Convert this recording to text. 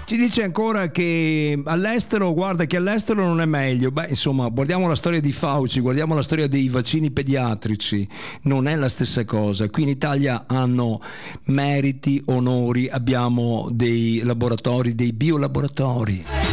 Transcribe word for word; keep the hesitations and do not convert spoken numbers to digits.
Ci dice ancora che all'estero, guarda che all'estero non è meglio. Beh, insomma, guardiamo la storia di Fauci, guardiamo la storia dei vaccini pediatrici, non è la stessa cosa. Qui in Italia hanno meriti, onori, abbiamo dei laboratori, dei biolaboratori.